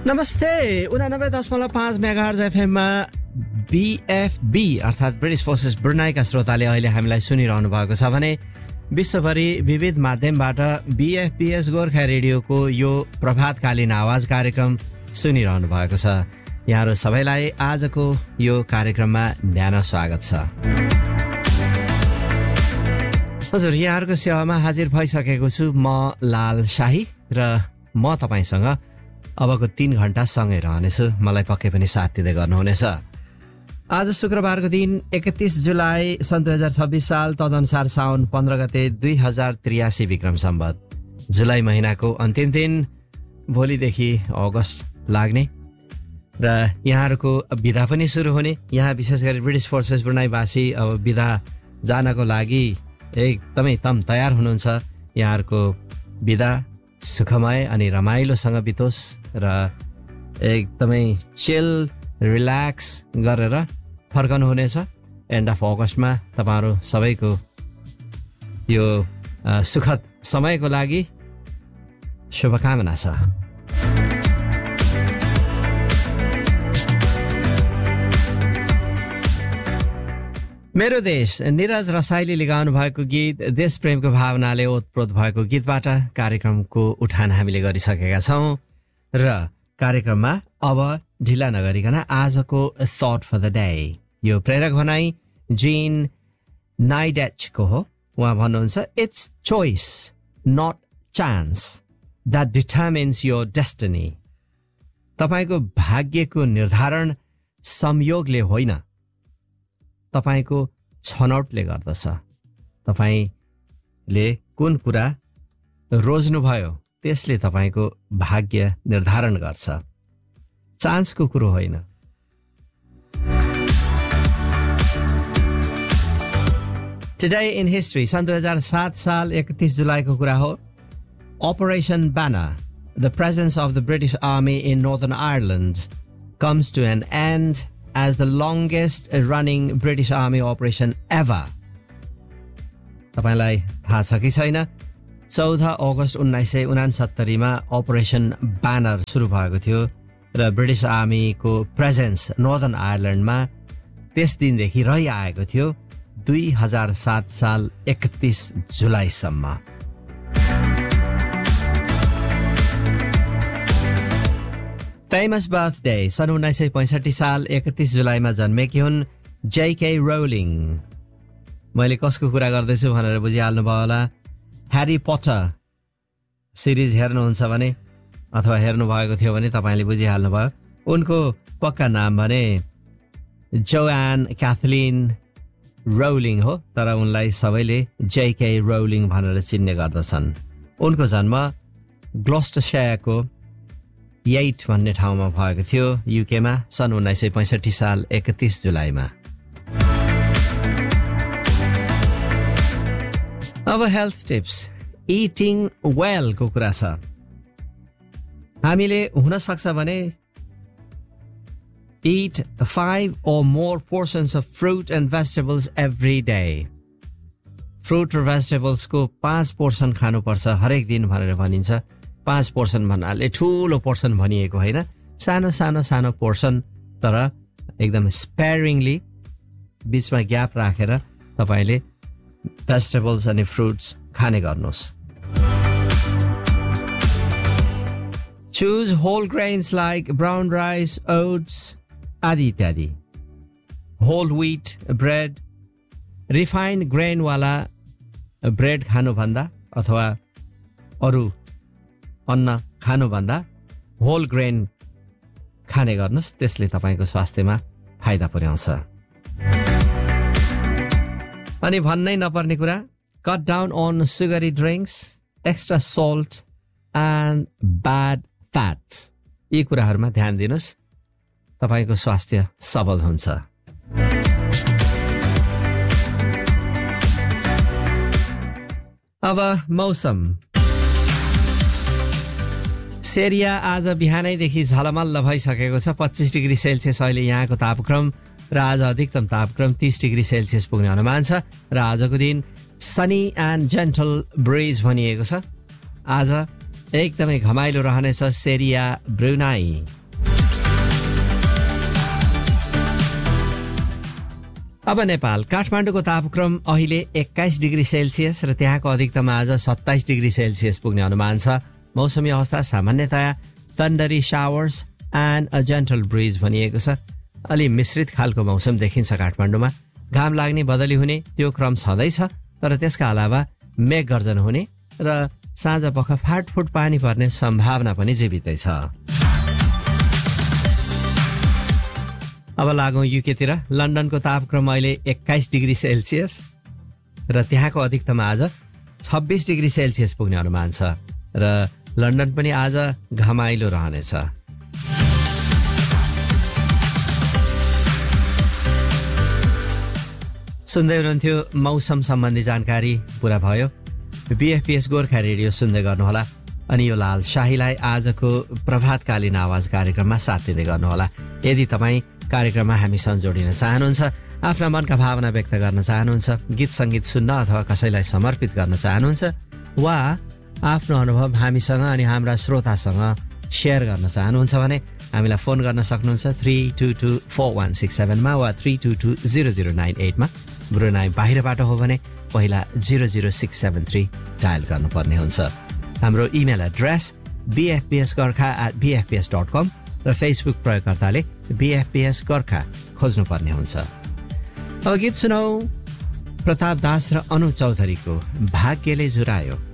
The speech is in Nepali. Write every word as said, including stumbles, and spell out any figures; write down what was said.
नमस्ते उनानब्बे दशमलव पाँच मेगाहर्ज एफएममा बीएफबी अर्थात् ब्रिटिश फोर्सेस ब्रुनाईका श्रोताले अहिले हामीलाई सुनिरहनु भएको छ भने विश्वभरि विविध माध्यमबाट बीएफबीएस गोर्खा रेडियोको यो प्रभातकालीन आवाज कार्यक्रम सुनिरहनु भएको छ। यहाँहरू सबैलाई आजको यो कार्यक्रममा न्यानो स्वागत छ। हजुर, यहाँहरूको सेवामा हाजिर भइसकेको छु म लाल शाही र म तपाईसँग अबको तीन घण्टा सँगै रहनेछु। मलाई पक्कै पनि साथ दिँदै गर्नुहुनेछ। आज शुक्रबारको दिन एकतीस जुलाई सन् दुई हजार छब्बिस साल तदनुसार साउन पन्ध्र गते दुई हजार त्रियासी विक्रम सम्वत जुलाई महिनाको अन्तिम दिन। भोलिदेखि अगस्त लाग्ने र यहाँहरूको बिदा पनि सुरु हुने। यहाँ विशेष गरी ब्रिटिस फोर्सेस ब्रुनाईवासी अब बिदा जानको लागि एकदमै तम तयार हुनुहुन्छ। यहाँहरूको बिदा सुखमय अनि रमाइलोसँग बितोस् र एकदमै चिल रिल्याक्स गरेर फर्कनु हुनेछ। एन्ड अफ अगस्टमा तपाईँहरू सबैको यो सुखद समयको लागि शुभकामना छ। मेरो देश निरज रसाइलीले गाउनु भएको गीत देश प्रेमको भावनाले ओतप्रोत भएको गीतबाट कार्यक्रमको उठान हामीले गरिसकेका छौँ र कार्यक्रममा अब ढिला नगरिकन आजको थट फर द डे यो प्रेरक भनाई जीन नाइडेचको हो। उहाँ भन्नुहुन्छ it's choice not chance that determines your destiny. तपाईँको भाग्यको निर्धारण संयोगले होइन, तपाईँको छनौटले गर्दछ। तपाईँले कुन कुरा रोज्नुभयो त्यसले तपाईँको भाग्य निर्धारण गर्छ, चान्सको कुरो होइन। टुडे इन हिस्ट्री सन् दुई हजार सात साल एकतीस जुलाईको कुरा हो। Operation Banner, the presence of the British Army in Northern Ireland, comes to an end as the longest running British Army operation ever. तपाईलाई थाहा छ कि छैन, चौध अगस्त उन्नाइस सय उनासत्तरीमा अपरेसन ब्यानर सुरु भएको थियो र ब्रिटिस आर्मीको प्रेजेन्स नर्दर्न आयरल्यान्डमा त्यस दिनदेखि रहिआएको थियो दुई हजार सात साल एकतीस जुलाईसम्म। फेमस बर्थडे सन् उन्नाइस सय पैँसठी साल एकतीस जुलाईमा जन्मेकी हुन् जेके रोलिङ। मैले कसको कुरा गर्दैछु भनेर बुझिहाल्नु भयो होला। ह्यारी पटर सिरिज हेर्नुहुन्छ भने अथवा हेर्नु भएको थियो भने तपाईँले बुझिहाल्नु भयो। उनको पक्का नाम भने जोआन क्याथलिन रोलिङ हो, तर उनलाई सबैले जेके रोलिङ भनेर चिन्ने गर्दछन्। उनको जन्म ग्लोस्टरशायरको येट भन्ने ठाउँमा भएको थियो युकेमा सन् उन्नाइस सय पैँसठी साल एकतीस जुलाईमा। अब हेल्थ टिप्स इटिङ वेल को कुरा छ। हामीले हुन सक्छ भने eat five or more portions of fruit and vegetables every day. Fruit र भेजिटेबल्स को पाँच पोर्सन खानुपर्छ हरेक दिन भनेर भनिन्छ। पाँच पोर्सन भन्नाले ठुलो पोर्सन भनिएको होइन, सानो सानो सानो पोर्सन, तर एकदम स्पेयरिङली बीचमा ग्याप राखेर तपाईले भेजिटेबल्स अनि फ्रुट्स खाने गर्नुहोस्। Choose whole grains like brown rice, oats, आदि इत्यादि। Whole wheat bread, refined grain वाला ब्रेड खानुभन्दा अथवा अरू अन्न खानुभन्दा होल ग्रेन खाने गर्नुहोस्, त्यसले तपाईँको स्वास्थ्यमा फाइदा पुर्याउँछ। अनि भन्नै नपर्ने कुरा, cut down on Sugri drinks, extra salt and bad fats, यी कुराहरूमा ध्यान दिनुहोस्, तपाईँको स्वास्थ्य सबल हुन्छ। अब मौसम। सेरिया आज बिहानैदेखि झलमल्ल भइसकेको छ। पच्चिस डिग्री सेल्सियस अहिले यहाँको तापक्रम र आज अधिकतम तापक्रम तीस डिग्री सेल्सियस पुग्ने अनुमान छ र आजको दिन सनी एन्ड जेन्टल ब्रिज भनिएको छ। आज एकदमै घमाइलो रहनेछ सेरिया ब्रुनाई। अब नेपाल काठमाडौँको तापक्रम अहिले एक्काइस डिग्री सेल्सियस र त्यहाँको अधिकतम आज सत्ताइस डिग्री सेल्सियस पुग्ने अनुमान छ। मौसमी अवस्था सामान्यतया थन्डरी showers and a gentle bridge भनिएको छ। अलि मिश्रित खालको मौसम देखिन्छ काठमाडौँमा। घाम लाग्ने बदली हुने त्यो क्रम छँदैछ, तर त्यसका अलावा मेघ गर्जन हुने र साँझ पख फाटफुट पानी पर्ने सम्भावना पनि जीवितै छ। अब लागौँ युकेतिर। लन्डनको तापक्रम अहिले एक्काइस डिग्री सेल्सियस र त्यहाँको अधिकतम आज छब्बिस डिग्री सेल्सियस पुग्ने अनुमान छ र लन्डन पनि आज घमाइलो रहनेछ। सुन्दै हुनुहुन्थ्यो मौसम सम्बन्धी जानकारी पुरा भयो। बीएफपीएस गोर्खा रेडियो सुन्दै गर्नुहोला अनि यो लाल शाहीलाई आजको प्रभातकालीन आवाज कार्यक्रममा साथ दिँदै गर्नुहोला। यदि तपाईँ कार्यक्रममा हामीसँग जोडिन चाहनुहुन्छ, आफ्ना मनका भावना व्यक्त गर्न चाहनुहुन्छ, गीत सङ्गीत सुन्न अथवा कसैलाई समर्पित गर्न चाहनुहुन्छ वा आफ्नो अनुभव हामीसँग अनि हाम्रा श्रोतासँग सेयर गर्न चाहनुहुन्छ भने हामीलाई फोन गर्न सक्नुहुन्छ three two two four one six सेभेनमा वा three two two zero zero nine एटमा। Brunei बाहिरबाट हो भने पहिला zero zero six seven three dial गर्नुपर्ने हुन्छ। हाम्रो email address बीएफपीएस Gorkha at बीएफपीएस dot कम र फेसबुक प्रयोगकर्ताले बीएफपीएस गोर्खा खोज्नुपर्ने हुन्छ। अब गीत सुनौ प्रताप दास र अनु चौधरीको भाग्यले जुरायो।